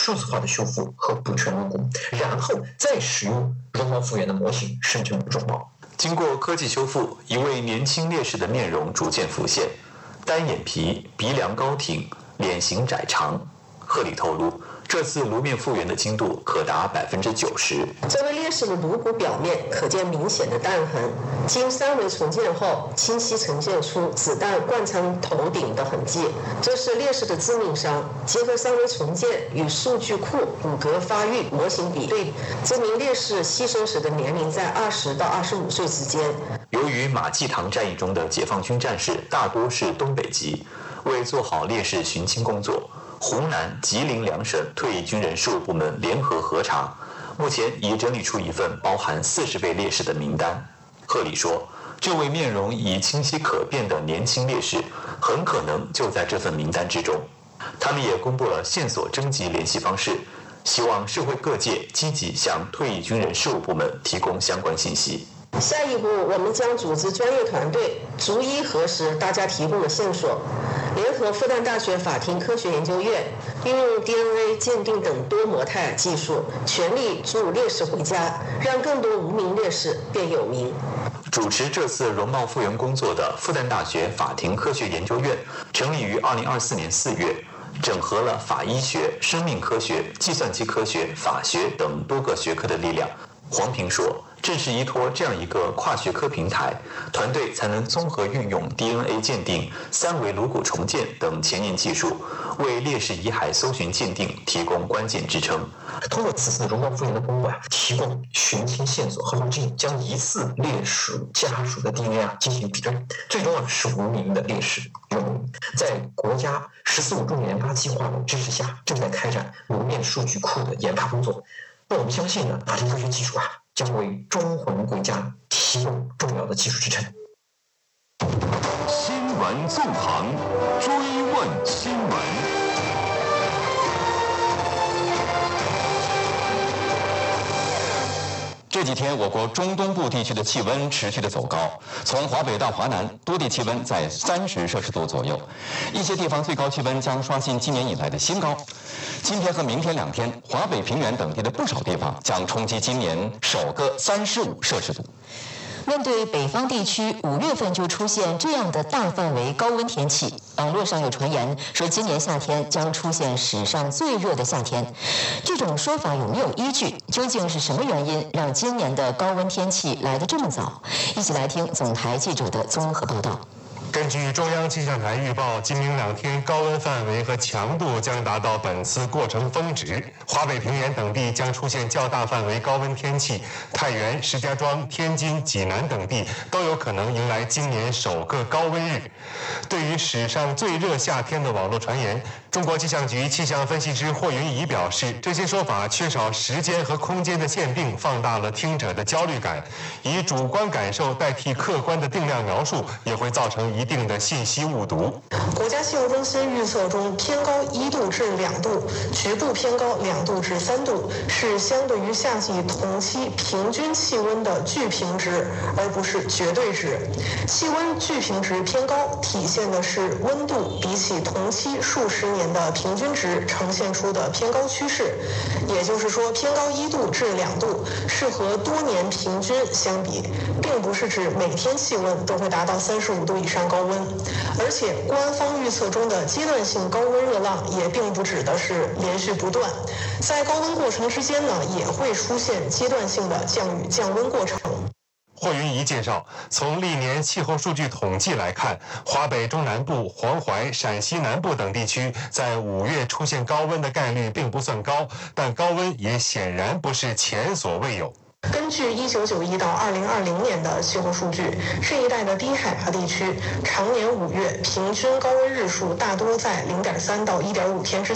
数字化的修复和补全颅骨，然后再使用容貌复原的模型生成容貌。 经过科技修复，一位年轻烈士的面容逐渐浮现，单眼皮、鼻梁高挺，脸型窄长。贺礼透露，这次颅面复原的精度可达90%。 这位烈士的颅骨表面可见明显的弹痕，经3维重建后，清晰呈现出子弹贯穿头顶的痕迹。这是烈士的致命伤。结合3维重建与数据库骨骼发育模型比对，这名烈士牺牲时的年龄在20到25岁之间。 由于马济塘战役中的解放军战士大多是东北籍，为做好烈士寻亲工作，湖南、吉林两省退役军人事务部门联合核查，目前已整理出一份包含40位烈士的名单。贺礼说，这位面容已清晰可辨的年轻烈士，很可能就在这份名单之中。他们也公布了线索征集联系方式，希望社会各界积极向退役军人事务部门提供相关信息。 下一步，我们将组织专业团队，逐一核实大家提供的线索，联合复旦大学法庭科学研究院，运用 DNA 鉴定等多模态技术，全力助烈士回家，让更多无名烈士变有名。 主持这次容貌复原工作的复旦大学法庭科学研究院成立于2024年4月，整合了法医学、生命科学、计算机科学、法学等多个学科的力量。黄平说，正是依托这样一个跨学科平台，团队才能综合运用 DNA 鉴定、3维颅骨重建等前沿技术，为烈士遗骸搜寻鉴定提供关键支撑。 通过此次容貌复原的工作提供寻亲线索和路径，将疑似烈士家属的 DNA 进行比对，最终使无名的烈士有名。在国家“14.5”重点研发计划的支持下，正在开展颅面数据库的研发工作。那我们相信法庭科学技术将为忠魂归家提供重要的技术支撑。 新闻纵横，追问新闻。 这几天，我国中东部地区的气温持续的走高，从华北到华南，多地气温在30摄氏度左右，一些地方最高气温将刷新今年以来的新高。今天和明天2天，华北平原等地的不少地方将冲击今年首个35摄氏度。 面对北方地区5月份就出现这样的大范围高温天气，网络上有传言说今年夏天将出现史上最热的夏天。这种说法有没有依据？究竟是什么原因让今年的高温天气来得这么早？一起来听总台记者的综合报道。 根据中央气象台预报，今明2天高温范围和强度将达到本次过程峰值，华北平原等地将出现较大范围高温天气，太原、石家庄、天津、济南等地都有可能迎来今年首个高温日。对于史上最热夏天的网络传言，中国气象局气象分析师霍云怡表示，这些说法缺少时间和空间的限定，放大了听者的焦虑感，以主观感受代替客观的定量描述，也会造成一定的信息误读。 国家气象中心预测中，偏高1度至2度，局部偏高2度至3度，是相对于夏季同期平均气温的巨平值，而不是绝对值。气温巨平值偏高，体现的是温度比起同期数十年的平均值呈现出的偏高趋势。也就是说，偏高1度至2度是和多年平均相比，并不是指每天气温都会达到35度以上高温。而且官方预测中的阶段性高温热浪也并不指的是连续不断，在高温过程之间呢，也会出现阶段性的降雨降温过程。 霍云怡介绍，从历年气候数据统计来看，华北中南部、黄淮、陕西南部等地区在5月出现高温的概率并不算高，但高温也显然不是前所未有。 根据1991到2020年的气候数据，这一带的低海拔地区常年5月平均高温日数大多在0.3到1.5天之